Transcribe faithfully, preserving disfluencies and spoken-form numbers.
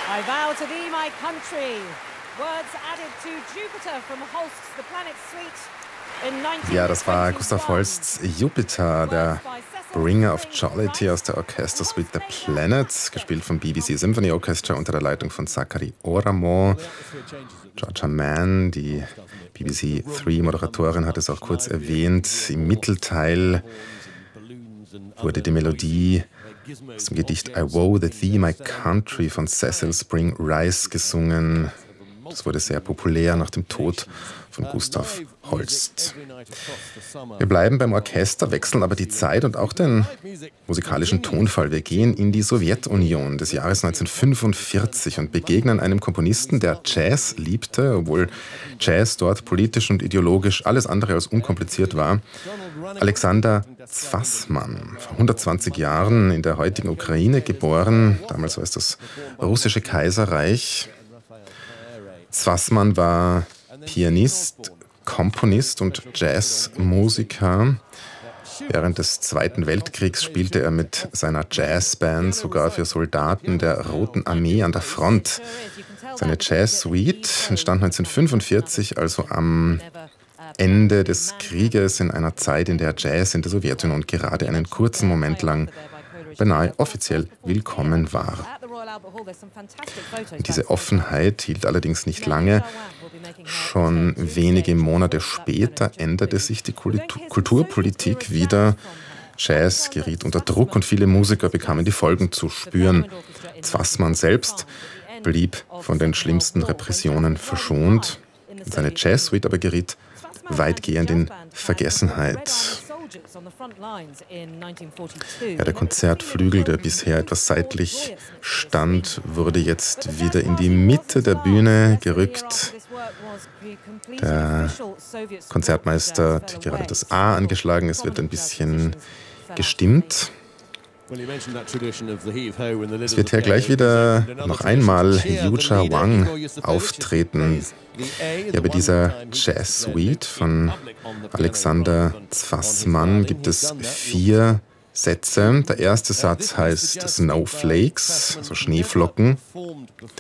I vow to thee my country. Words added to Jupiter from Holst's The Planet Suite in neunzehnhunderteinundzwanzig. Ja, das war Gustav Holsts Jupiter, der Bringer of Jollity aus der Orchestersuite The Planet, gespielt vom B B C Symphony Orchestra unter der Leitung von Zachary Oramont. Georgia Mann, die B B C drei Moderatorin, hat es auch kurz erwähnt. Im Mittelteil wurde die Melodie aus dem Gedicht I Vow to Thee My Country von Cecil Spring Rice gesungen. Das wurde sehr populär nach dem Tod von Gustav Holst. Wir bleiben beim Orchester, wechseln aber die Zeit und auch den musikalischen Tonfall. Wir gehen in die Sowjetunion des Jahres neunzehnhundertfünfundvierzig und begegnen einem Komponisten, der Jazz liebte, obwohl Jazz dort politisch und ideologisch alles andere als unkompliziert war. Alexander Zwassmann, vor hundertzwanzig Jahren in der heutigen Ukraine geboren, damals war es das russische Kaiserreich. Zwassmann war Pianist, Komponist und Jazzmusiker. Während des Zweiten Weltkriegs spielte er mit seiner Jazzband sogar für Soldaten der Roten Armee an der Front. Seine Jazzsuite entstand neunzehnhundertfünfundvierzig, also am Ende des Krieges, in einer Zeit, in der Jazz in der Sowjetunion gerade einen kurzen Moment lang beinahe offiziell willkommen war. Diese Offenheit hielt allerdings nicht lange. Schon wenige Monate später änderte sich die Kulturpolitik wieder. Jazz geriet unter Druck und viele Musiker bekamen die Folgen zu spüren. Zwassmann selbst blieb von den schlimmsten Repressionen verschont. Seine Jazzsuite aber geriet weitgehend in Vergessenheit. Ja, der Konzertflügel, der bisher etwas seitlich stand, wurde jetzt wieder in die Mitte der Bühne gerückt. Der Konzertmeister hat gerade das A angeschlagen, es wird ein bisschen gestimmt. Es wird hier gleich wieder noch einmal Yuja Wang auftreten. Ja, bei dieser Jazz-Suite von Alexander Zwassmann gibt es vier Sätze. Der erste Satz heißt Snowflakes, also Schneeflocken.